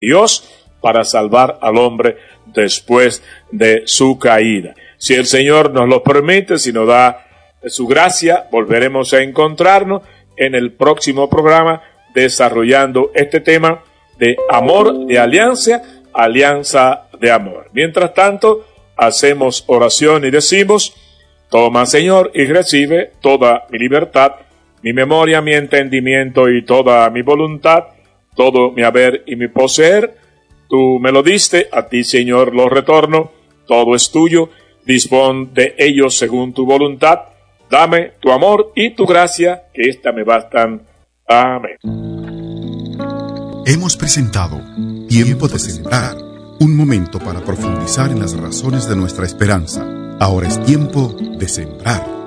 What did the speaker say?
Dios para salvar al hombre después de su caída. Si el Señor nos lo permite, si nos da su gracia, volveremos a encontrarnos en el próximo programa desarrollando este tema de amor, de alianza, alianza de amor. Mientras tanto, hacemos oración y decimos: toma, Señor, y recibe toda mi libertad, mi memoria, mi entendimiento y toda mi voluntad, todo mi haber y mi poseer. Tú me lo diste, a ti, Señor, lo retorno, todo es tuyo, dispón de ellos según tu voluntad. Dame tu amor y tu gracia, que ésta me bastan. Amén. Hemos presentado Tiempo de Sembrar, un momento para profundizar en las razones de nuestra esperanza. Ahora es tiempo de sembrar.